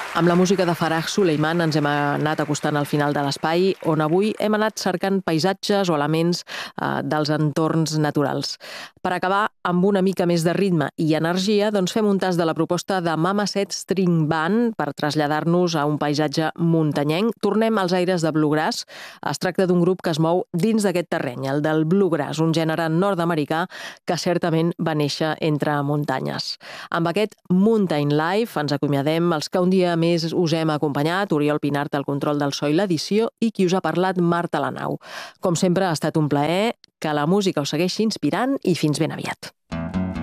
Amb la música de Farah Suleiman ens hem anat acostant al final de l'espai, on avui hem anat cercant paisatges o elements dels entorns naturals. Per acabar amb una mica més de ritme i energia, doncs fem un tas de la proposta de Mama Set String Band per traslladar-nos a un paisatge muntanyenc. Tornem als aires de bluegrass. Es tracta d'un grup que es mou dins d'aquest terreny, el del bluegrass, un gènere nord-americà que certament va néixer entre muntanyes. Amb aquest Mountain Life ens acomiadem els que un dia més us hem acompanyat, Oriol Pinart al control del so i l'edició i qui us ha parlat, Marta Lanau. Com sempre ha estat un plaer, que la música us segueixi inspirant i fins ben aviat.